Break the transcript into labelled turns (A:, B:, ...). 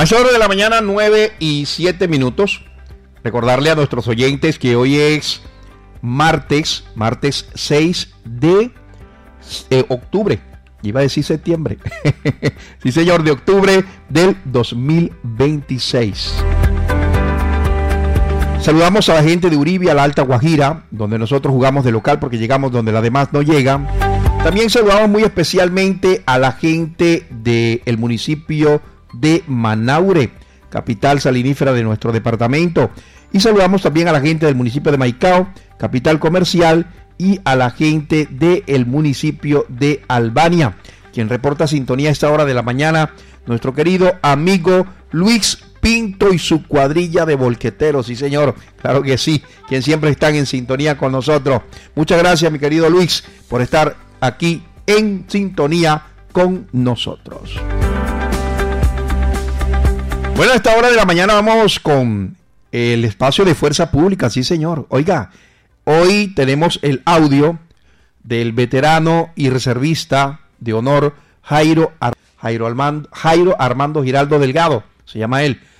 A: esa hora de la mañana, 9:07. Recordarle a nuestros oyentes que hoy es martes 6 de octubre. Iba a decir septiembre. Sí, señor, de octubre del 2026. Saludamos a la gente de Uribe, a la Alta Guajira, donde nosotros jugamos de local porque llegamos donde las demás no llegan. También saludamos muy especialmente a la gente del municipio de Manaure, capital salinífera de nuestro departamento. Y saludamos también a la gente del municipio de Maicao, capital comercial, y a la gente del municipio de Albania. Quien reporta sintonía a esta hora de la mañana, nuestro querido amigo Luis Pinto y su cuadrilla de volqueteros. Sí, señor, claro que sí, quien siempre están en sintonía con nosotros. Muchas gracias, mi querido Luis, por estar aquí en sintonía con nosotros. Bueno, a esta hora de la mañana vamos con el espacio de Fuerza Pública. Sí, señor. Oiga, hoy tenemos el audio del veterano y reservista de honor Jairo Armando Giraldo Delgado, se llama él.